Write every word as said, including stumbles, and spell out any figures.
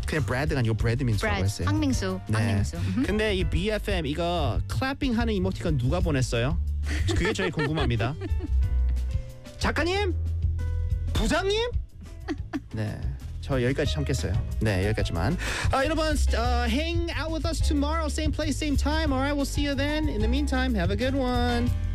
그냥 브래드가 아니고 브래드민스라고 브래드, 했어요. 황민수, 네. 황민수. 음흠. 근데 이 비에프엠 이거 클래핑 하는 이모티콘 누가 보냈어요? 그게 저희 궁금합니다. 작가님? 부장님? 네. 저 여기까지 참겠어요. 네, 여기까지만. Uh, 여러분, uh, hang out with us tomorrow, same place, same time. All right, we'll see you then. In the meantime, have a good one.